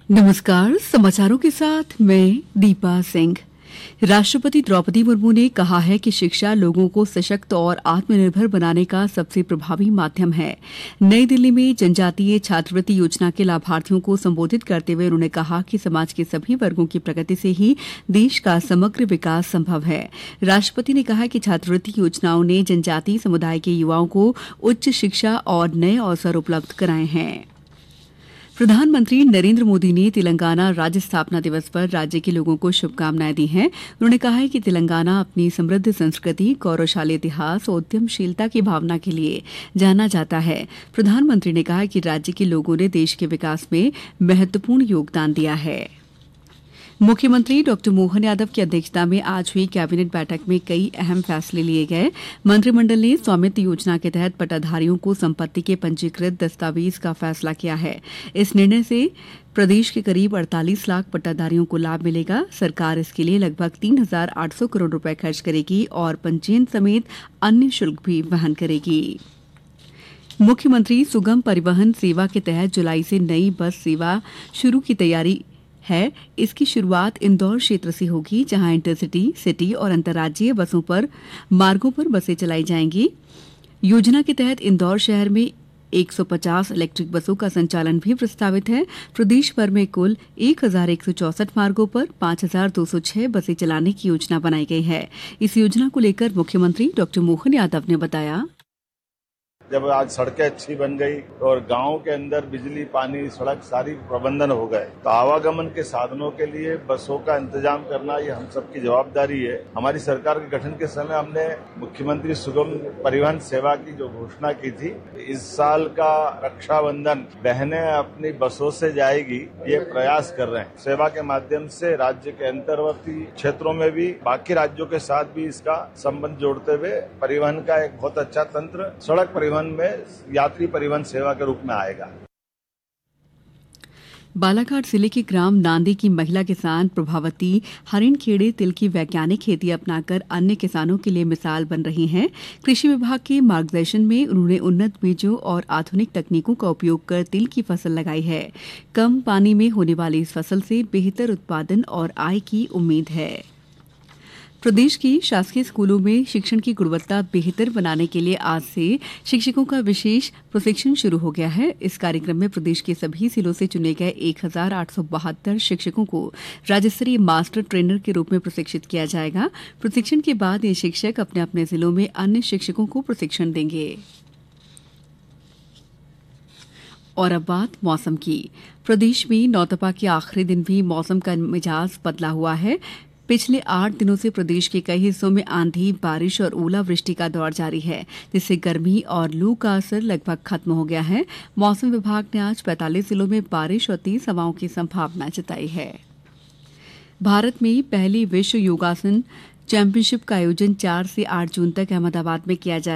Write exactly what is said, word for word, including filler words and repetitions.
नमस्कार। समाचारों के साथ मैं दीपा सिंह। राष्ट्रपति द्रौपदी मुर्मू ने कहा है कि शिक्षा लोगों को सशक्त और आत्मनिर्भर बनाने का सबसे प्रभावी माध्यम है। नई दिल्ली में जनजातीय छात्रवृत्ति योजना के लाभार्थियों को संबोधित करते हुए उन्होंने कहा कि समाज के सभी वर्गों की प्रगति से ही देश का समग्र विकास संभव है। राष्ट्रपति ने कहा कि छात्रवृत्ति योजनाओं ने जनजातीय समुदाय के युवाओं को उच्च शिक्षा और नए अवसर उपलब्ध कराए हैं। प्रधानमंत्री नरेंद्र मोदी ने तेलंगाना राज्य स्थापना दिवस पर राज्य के लोगों को शुभकामनाएं दी हैं। उन्होंने कहा है कि तेलंगाना अपनी समृद्ध संस्कृति, गौरवशाली इतिहास और उद्यमशीलता की भावना के लिए जाना जाता है। प्रधानमंत्री ने कहा कि राज्य के लोगों ने देश के विकास में महत्वपूर्ण योगदान दिया है। मुख्यमंत्री डॉक्टर मोहन यादव की अध्यक्षता में आज हुई कैबिनेट बैठक में कई अहम फैसले लिए गए। मंत्रिमंडल ने स्वामित्व योजना के तहत पट्टाधारियों को संपत्ति के पंजीकृत दस्तावेज का फैसला किया है। इस निर्णय से प्रदेश के करीब अड़तालीस लाख पट्टाधारियों को लाभ मिलेगा। सरकार इसके लिए लगभग तीन हजार आठ सौ करोड़ रुपए खर्च करेगी और पंजीयन समेत अन्य शुल्क भी वहन करेगी। मुख्यमंत्री सुगम परिवहन सेवा के तहत जुलाई से नई बस सेवा शुरू की तैयारी है। इसकी शुरुआत इंदौर क्षेत्र से होगी, जहां इंटरसिटी, सिटी और अंतर्राज्यीय बसों पर मार्गों पर बसें चलाई जाएंगी। योजना के तहत इंदौर शहर में एक सौ पचास इलेक्ट्रिक बसों का संचालन भी प्रस्तावित है। प्रदेश भर में कुल एक हजार एक सौ चौसठ मार्गों पर पांच हजार दो सौ छह बसें चलाने की योजना बनाई गई है। इस योजना को लेकर मुख्यमंत्री डॉक्टर मोहन यादव ने बताया, जब आज सड़कें अच्छी बन गई और गांव के अंदर बिजली, पानी, सड़क सारी प्रबंधन हो गए, तो आवागमन के साधनों के लिए बसों का इंतजाम करना ये हम सबकी जवाबदारी है। हमारी सरकार के गठन के समय हमने मुख्यमंत्री सुगम परिवहन सेवा की जो घोषणा की थी, इस साल का रक्षाबंधन बहनें अपनी बसों से जाएगी, ये प्रयास कर रहे हैं। सेवा के माध्यम से राज्य के अंतर्वर्ती क्षेत्रों में भी, बाकी राज्यों के साथ भी इसका संबंध जोड़ते हुए परिवहन का एक बहुत अच्छा तंत्र सड़क परिवहन में यात्री परिवहन सेवा के रूप में आएगा। बालाघाट जिले के ग्राम नांदी की महिला किसान प्रभावती हरिणखेड़े तिल की वैज्ञानिक खेती अपनाकर अन्य किसानों के लिए मिसाल बन रही हैं। कृषि विभाग के मार्गदर्शन में उन्होंने उन्नत बीजों और आधुनिक तकनीकों का उपयोग कर तिल की फसल लगाई है। कम पानी में होने वाली इस फसल से बेहतर उत्पादन और आय की उम्मीद है। प्रदेश की शासकीय स्कूलों में शिक्षण की गुणवत्ता बेहतर बनाने के लिए आज से शिक्षकों का विशेष प्रशिक्षण शुरू हो गया है। इस कार्यक्रम में प्रदेश के सभी जिलों से चुने गए एक हजार आठ सौ बहत्तर शिक्षकों को राज्य स्तरीय मास्टर ट्रेनर के रूप में प्रशिक्षित किया जाएगा। प्रशिक्षण के बाद ये शिक्षक अपने अपने जिलों में अन्य शिक्षकों को प्रशिक्षण देंगे। और अब बात मौसम की। प्रदेश में नौतपा के आखिरी दिन भी मौसम का मिजाज बदला हुआ है। पिछले आठ दिनों से प्रदेश के कई हिस्सों में आंधी, बारिश और ओलावृष्टि का दौर जारी है, जिससे गर्मी और लू का असर लगभग खत्म हो गया है। मौसम विभाग ने आज पैंतालीस जिलों में बारिश और तेज हवाओं की संभावना जताई है। भारत में पहली विश्व योगासन चैंपियनशिप का आयोजन चार से आठ जून तक अहमदाबाद में किया जाएगा।